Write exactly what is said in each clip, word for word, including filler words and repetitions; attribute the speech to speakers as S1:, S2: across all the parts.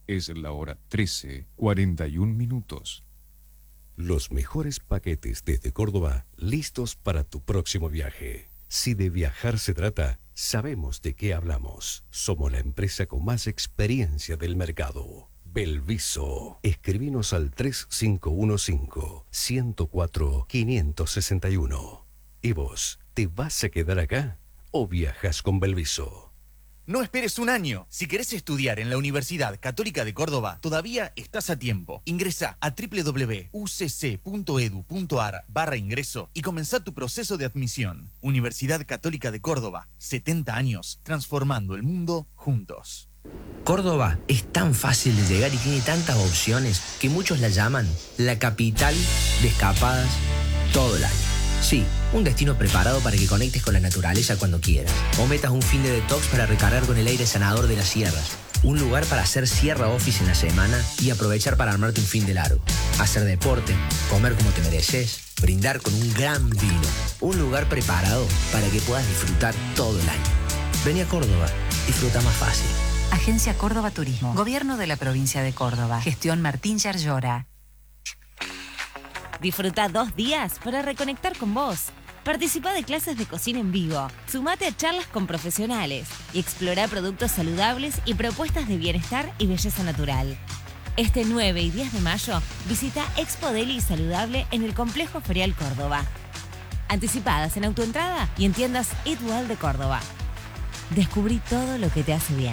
S1: Es la hora trece, cuarenta y un minutos.
S2: Los mejores paquetes desde Córdoba, listos para tu próximo viaje. Si de viajar se trata, sabemos de qué hablamos. Somos la empresa con más experiencia del mercado. Belviso. Escribinos al tres cinco uno cinco, uno cero cuatro, cinco seis uno. ¿Y vos, te vas a quedar acá o viajas con Belviso?
S3: No esperes un año. Si querés estudiar en la Universidad Católica de Córdoba, todavía estás a tiempo. Ingresa a doble u doble u doble u punto u c c punto edu punto a r barra ingreso y comenzá tu proceso de admisión. Universidad Católica de Córdoba, setenta años, transformando el mundo juntos.
S4: Córdoba es tan fácil de llegar y tiene tantas opciones que muchos la llaman la capital de escapadas todo el año. Sí, un destino preparado para que conectes con la naturaleza cuando quieras. O metas un fin de detox para recargar con el aire sanador de las sierras. Un lugar para hacer sierra office en la semana y aprovechar para armarte un fin de largo. Hacer deporte, comer como te mereces, brindar con un gran vino. Un lugar preparado para que puedas disfrutar todo el año. Vení a Córdoba, disfruta más fácil.
S5: Agencia Córdoba Turismo. Gobierno de la provincia de Córdoba. Gestión Martín Yarlora.
S6: Disfruta dos días para reconectar con vos. Participa de clases de cocina en vivo. Sumate a charlas con profesionales y explora productos saludables y propuestas de bienestar y belleza natural. Este nueve y diez de mayo visita Expo Deli Saludable en el Complejo Ferial Córdoba. Anticipadas en autoentrada y en tiendas Eat Well de Córdoba. Descubrí todo lo que te hace bien.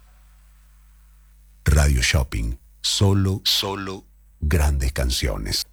S7: Radio Shopping. Solo, solo grandes canciones.